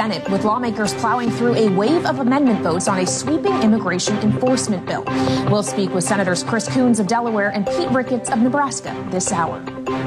Senate, with lawmakers plowing through a wave of amendment votes on a sweeping immigration enforcement bill. We'll speak with Senators Chris Coons of Delaware and Pete Ricketts of Nebraska this hour.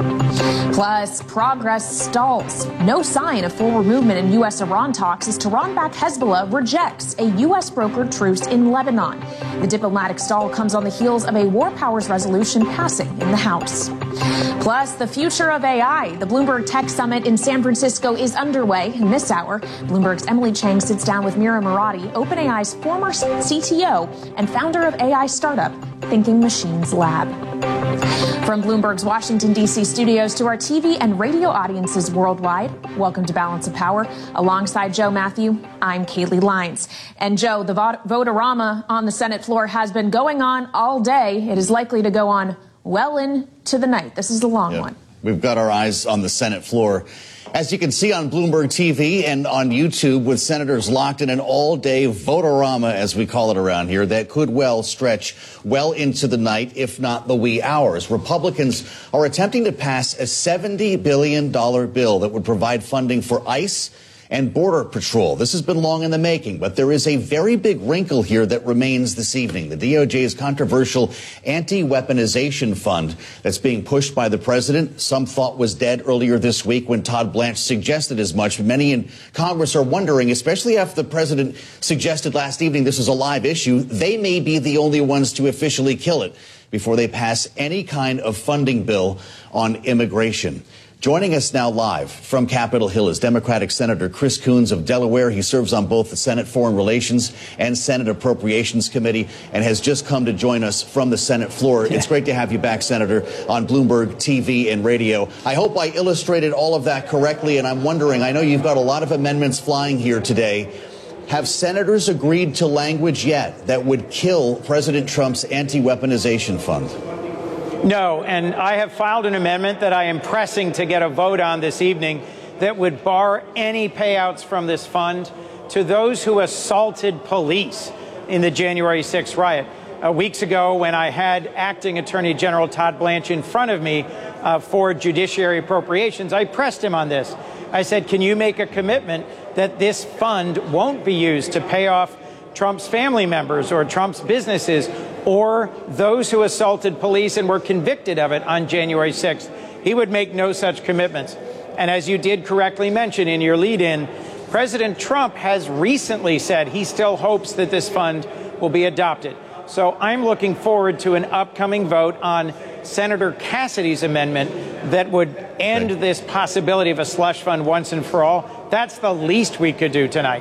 Plus, progress stalls. No sign of forward movement in U.S.-Iran talks as Tehran-backed Hezbollah rejects a U.S.-brokered truce in Lebanon. The diplomatic stall comes on the heels of a war powers resolution passing in the House. Plus, the future of AI. The Bloomberg Tech Summit in San Francisco is underway. In this hour, Bloomberg's Emily Chang sits down with Mira Murati, OpenAI's former CTO and founder of AI startup Thinking Machines Lab. From Bloomberg's Washington, D.C. studios to our TV and radio audiences worldwide, welcome to Balance of Power. Alongside Joe Matthew, I'm Kaylee Lyons. And Joe, the vote-a-rama on the Senate floor has been going on all day. It is likely to go on well into the night. This is a long one. We've got our eyes on the Senate floor. As you can see on Bloomberg TV and on YouTube, with senators locked in an all-day vote-a-rama, as we call it around here, that could well stretch well into the night, if not the wee hours. Republicans are attempting to pass a $70 billion bill that would provide funding for ICE and Border Patrol. This has been long in the making, but there is a very big wrinkle here that remains this evening. The DOJ's controversial anti-weaponization fund that's being pushed by the president, some thought was dead earlier this week when Todd Blanche suggested as much. Many in Congress are wondering, especially after the president suggested last evening this is a live issue, they may be the only ones to officially kill it before they pass any kind of funding bill on immigration. Joining us now live from Capitol Hill is Democratic Senator Chris Coons of Delaware. He serves on both the Senate Foreign Relations and Senate Appropriations Committee and has just come to join us from the Senate floor. It's great to have you back, Senator, on Bloomberg TV and radio. I hope I illustrated all of that correctly, and I'm wondering, I know you've got a lot of amendments flying here today. Have senators agreed to language yet that would kill President Trump's anti-weaponization fund? No, and I have filed an amendment that I am pressing to get a vote on this evening that would bar any payouts from this fund to those who assaulted police in the January 6th riot. Weeks ago, when I had Acting Attorney General Todd Blanche in front of me for Judiciary Appropriations, I pressed him on this. I said, can you make a commitment that this fund won't be used to pay off Trump's family members or Trump's businesses or those who assaulted police and were convicted of it on January 6th. He would make no such commitments. And as you did correctly mention in your lead-in, President Trump has recently said he still hopes that this fund will be adopted. So I'm looking forward to an upcoming vote on Senator Cassidy's amendment that would end this possibility of a slush fund once and for all. That's the least we could do tonight.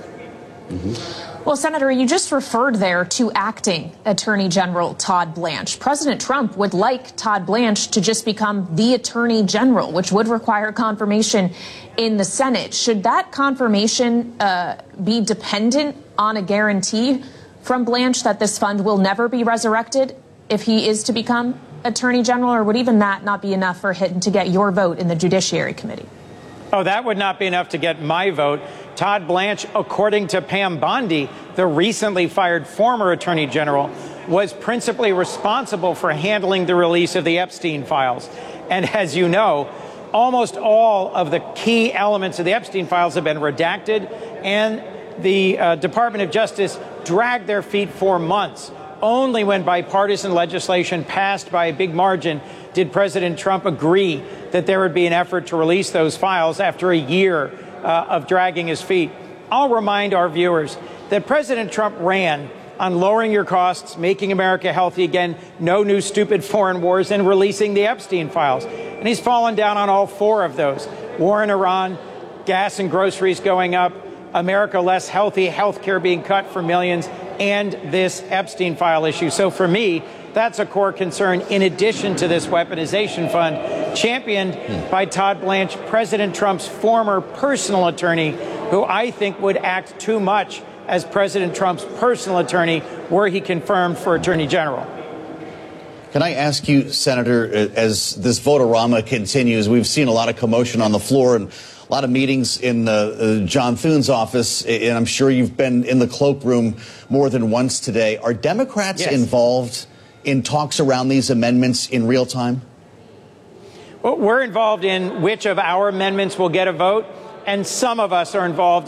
Well, Senator, you just referred there to Acting Attorney General Todd Blanche. President Trump would like Todd Blanche to just become the Attorney General, which would require confirmation in the Senate. Should that confirmation be dependent on a guarantee from Blanche that this fund will never be resurrected if he is to become Attorney General, or would even that not be enough for him to get your vote in the Judiciary Committee? Oh, that would not be enough to get my vote. Todd Blanche, according to Pam Bondi, the recently fired former Attorney General, was principally responsible for handling the release of the Epstein files. And as you know, almost all of the key elements of the Epstein files have been redacted, and the Department of Justice dragged their feet for months. Only when bipartisan legislation passed by a big margin did President Trump agree that there would be an effort to release those files after a year of dragging his feet. I'll remind our viewers that President Trump ran on lowering your costs, making America healthy again, no new stupid foreign wars, and releasing the Epstein files. And he's fallen down on all four of those. War in Iran, gas and groceries going up, America less healthy, health care being cut for millions, and this Epstein file issue. So for me, that's a core concern in addition to this weaponization fund championed by Todd Blanche, President Trump's former personal attorney, who I think would act too much as President Trump's personal attorney were he confirmed for Attorney General. Can I ask you, Senator, as this vote-a-rama continues, we've seen a lot of commotion on the floor and a lot of meetings in John Thune's office, and I'm sure you've been in the cloakroom more than once today. Are Democrats involved in talks around these amendments in real time? Well, we're involved in which of our amendments will get a vote, and some of us are involved